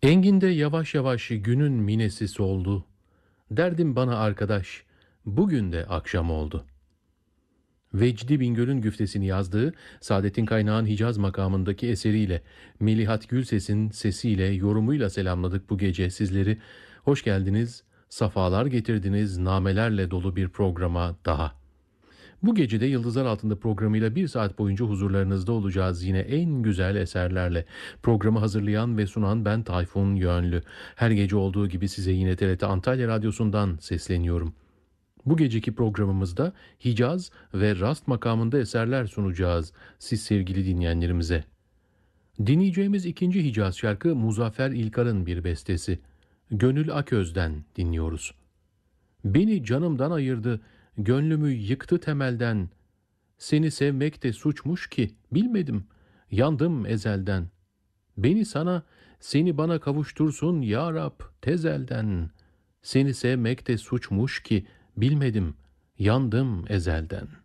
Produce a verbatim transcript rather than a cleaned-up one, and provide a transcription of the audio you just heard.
Enginde yavaş yavaş günün minesi soldu. Derdim bana arkadaş, bugün de akşam oldu. Vecdi Bingöl'ün güftesini yazdığı, Saadettin Kaynağ'ın Hicaz makamındaki eseriyle, Melihat Gülses'in sesiyle, yorumuyla selamladık bu gece sizleri. Hoş geldiniz, safalar getirdiniz, namelerle dolu bir programa daha. Bu gece de Yıldızlar Altında programıyla bir saat boyunca huzurlarınızda olacağız yine en güzel eserlerle. Programı hazırlayan ve sunan ben Tayfun Yönlü. Her gece olduğu gibi size yine T R T Antalya Radyosu'ndan sesleniyorum. Bu geceki programımızda Hicaz ve Rast makamında eserler sunacağız siz sevgili dinleyenlerimize. Dinleyeceğimiz ikinci Hicaz şarkı Muzaffer İlkar'ın bir bestesi. Gönül Aköz'den dinliyoruz. Beni canımdan ayırdı, gönlümü yıktı temelden. Seni sevmek de suçmuş ki bilmedim, yandım ezelden. Beni sana, seni bana kavuştursun ya Rab tezelden. Seni sevmek de suçmuş ki bilmedim, yandım ezelden.''